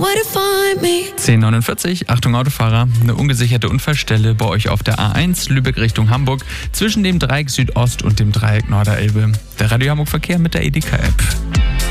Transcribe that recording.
10:49, Achtung Autofahrer, eine ungesicherte Unfallstelle bei euch auf der A1 Lübeck Richtung Hamburg zwischen dem Dreieck Südost und dem Dreieck Norderelbe. Der Radio Hamburg Verkehr mit der Edeka-App.